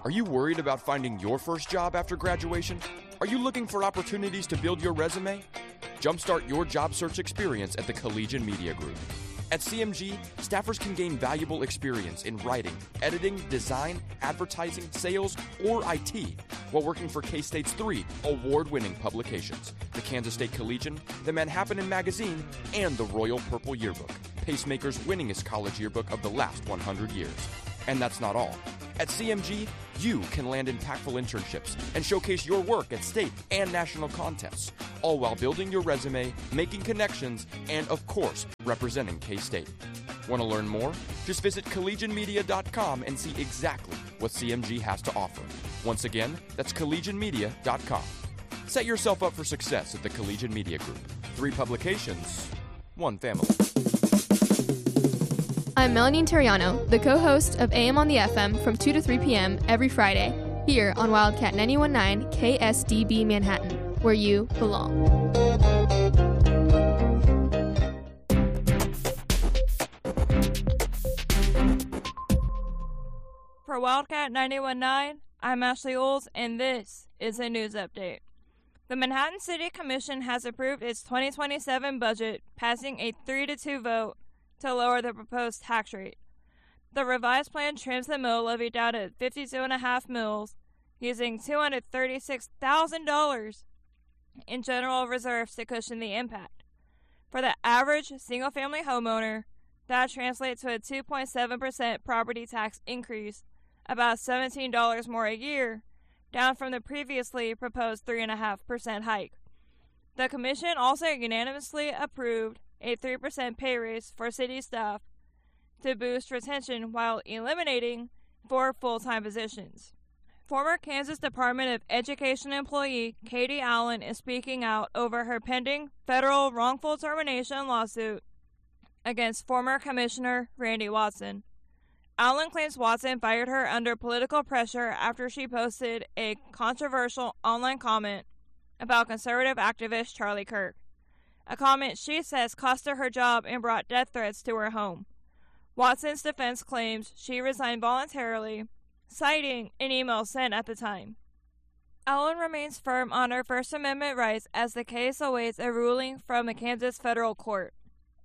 Are you worried about finding your first job after graduation? Are you looking for opportunities to build your resume? Jumpstart your job search experience at the Collegian Media Group. At CMG, staffers can gain valuable experience in writing, editing, design, advertising, sales, or IT while working for K-State's 3 award-winning publications, the Kansas State Collegian, the Manhattan Magazine, and the Royal Purple Yearbook, Pacemaker's winningest college yearbook of the last 100 years. And that's not all. At CMG, you can land impactful internships and showcase your work at state and national contests, all while building your resume, making connections, and of course, representing K-State. Want to learn more? Just visit collegianmedia.com and see exactly what CMG has to offer. Once again, that's collegianmedia.com. Set yourself up for success at the Collegian Media Group. 3 publications, 1 family. I'm Melanie Terriano, the co-host of AM on the FM from 2 to 3 p.m. every Friday, here on Wildcat 91.9 KSDB Manhattan, where you belong. For Wildcat 91.9, I'm Ashley Oles, and this is a news update. The Manhattan City Commission has approved its 2027 budget, passing a 3-2 vote to lower the proposed tax rate. The revised plan trims the mill levy down to 52.5 mills, using $236,000 in general reserves to cushion the impact. For the average single-family homeowner, that translates to a 2.7% property tax increase, about $17 more a year, down from the previously proposed 3.5% hike. The commission also unanimously approved a 3% pay raise for city staff to boost retention while eliminating 4 full-time positions. Former Kansas Department of Education employee Katie Allen is speaking out over her pending federal wrongful termination lawsuit against former Commissioner Randy Watson. Allen claims Watson fired her under political pressure after she posted a controversial online comment about conservative activist Charlie Kirk. A comment she says cost her job and brought death threats to her home. Watson's defense claims she resigned voluntarily, citing an email sent at the time. Allen remains firm on her First Amendment rights as the case awaits a ruling from a Kansas federal court.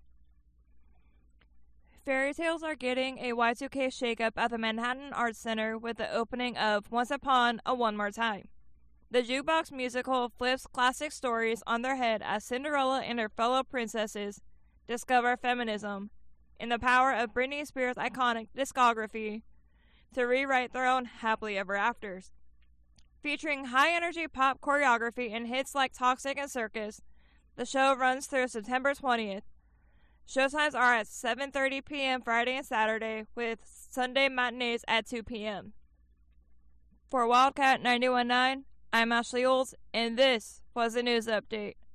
Fairy tales are getting a Y2K shakeup at the Manhattan Arts Center with the opening of Once Upon a One More Time. The jukebox musical flips classic stories on their head as Cinderella and her fellow princesses discover feminism and the power of Britney Spears' iconic discography to rewrite their own happily ever afters. Featuring high-energy pop choreography and hits like Toxic and Circus, the show runs through September 20th. Showtimes are at 7:30 p.m. Friday and Saturday, with Sunday matinees at 2 p.m. For Wildcat 91.9, I'm Ashley Oles, and this was a news update.